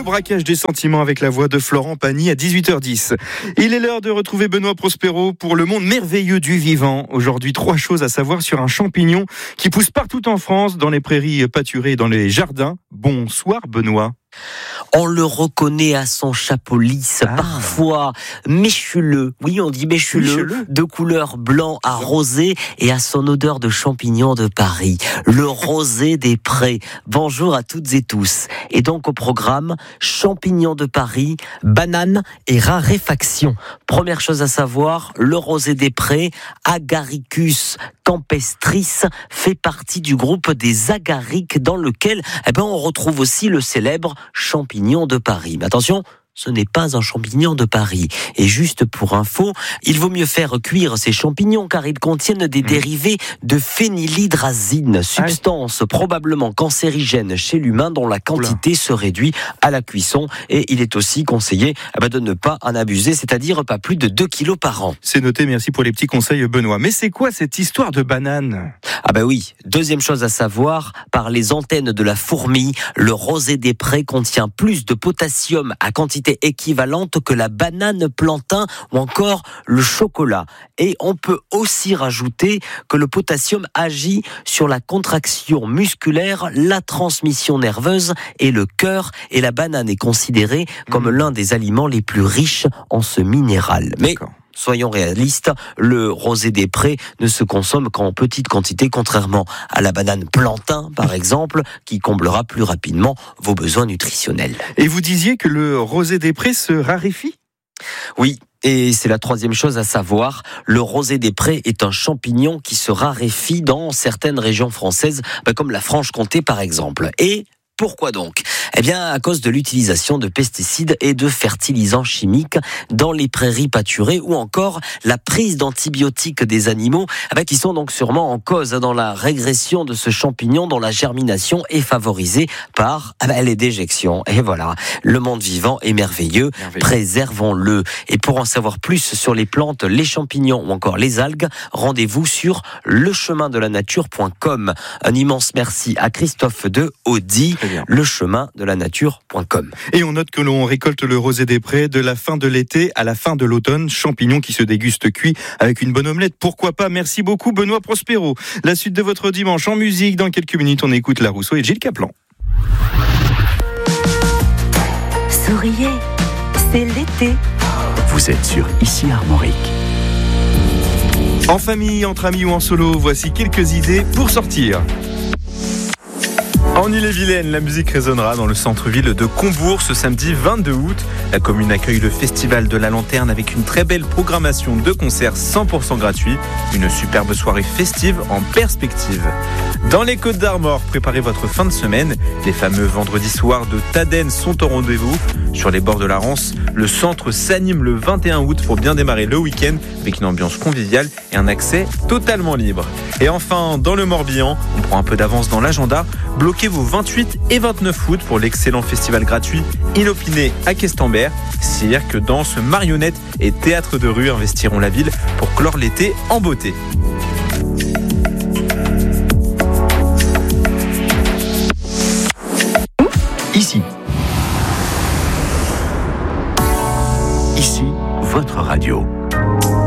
braquage des sentiments avec la voix de Florent Pagny à 18h10. Il est l'heure de retrouver Benoît Prospero pour le monde merveilleux du vivant. Aujourd'hui, 3 choses à savoir sur un champignon qui pousse partout en France, dans les prairies pâturées et dans les jardins. Bonsoir Benoît. On le reconnaît à son chapeau lisse, parfois méchuleux. Oui, on dit méchuleux, de couleur blanc à rosé et à son odeur de champignon de Paris. Le rosé des prés. Bonjour à toutes et tous. Et donc au programme, champignons de Paris, bananes et raréfaction. Première chose à savoir, le rosé des prés, Agaricus campestris, fait partie du groupe des agariques dans lequel on retrouve aussi le célèbre champignon de Paris. Mais attention, ce n'est pas un champignon de Paris. Et juste pour info, il vaut mieux faire cuire ces champignons car ils contiennent des dérivés de phénylhydrazine, substance probablement cancérigène chez l'humain dont la quantité se réduit à la cuisson. Et il est aussi conseillé de ne pas en abuser, c'est-à-dire pas plus de 2 kilos par an. C'est noté, merci pour les petits conseils Benoît. Mais c'est quoi cette histoire de banane ? Oui, deuxième chose à savoir, par les antennes de la fourmi, le rosé des prés contient plus de potassium à quantité équivalente que la banane plantain ou encore le chocolat. Et on peut aussi rajouter que le potassium agit sur la contraction musculaire, la transmission nerveuse et le cœur. Et la banane est considérée comme l'un des aliments les plus riches en ce minéral. Mais soyons réalistes, le rosé des prés ne se consomme qu'en petite quantité, contrairement à la banane plantain, par exemple, qui comblera plus rapidement vos besoins nutritionnels. Et vous disiez que le rosé des prés se raréfie ? Oui. Et c'est la troisième chose à savoir, le rosé des prés est un champignon qui se raréfie dans certaines régions françaises, comme la Franche-Comté par exemple. Et pourquoi donc ? À cause de l'utilisation de pesticides et de fertilisants chimiques dans les prairies pâturées ou encore la prise d'antibiotiques des animaux qui sont donc sûrement en cause dans la régression de ce champignon dont la germination est favorisée par les déjections. Et voilà, le monde vivant est merveilleux, préservons-le. Et pour en savoir plus sur les plantes, les champignons ou encore les algues, rendez-vous sur lechemindelanature.com. Un immense merci à Christophe de Audi, lechemindelanature.com. Et on note que l'on récolte le rosé des prés de la fin de l'été à la fin de l'automne, champignon qui se déguste cuit avec une bonne omelette. Pourquoi pas ? Merci beaucoup Benoît Prospero. La suite de votre dimanche en musique, dans quelques minutes on écoute La Rousseau et Gilles Caplan. Souriez, c'est l'été. Vous êtes sur Ici Armorique. En famille, entre amis ou en solo, voici quelques idées pour sortir. En Ille-et-Vilaine, la musique résonnera dans le centre-ville de Combourg ce samedi 22 août. La commune accueille le festival de la Lanterne avec une très belle programmation de concerts 100% gratuits. Une superbe soirée festive en perspective. Dans les Côtes d'Armor, préparez votre fin de semaine. Les fameux vendredis soirs de Tadenne sont au rendez-vous. Sur les bords de la Rance, le centre s'anime le 21 août pour bien démarrer le week-end avec une ambiance conviviale et un accès totalement libre. Et enfin, dans le Morbihan, on prend un peu d'avance dans l'agenda. Bloquez vos 28 et 29 août pour l'excellent festival gratuit Inopiné à Questembert. Cirque, danse, marionnette et théâtre de rue investiront la ville pour clore l'été en beauté. Ici, votre radio.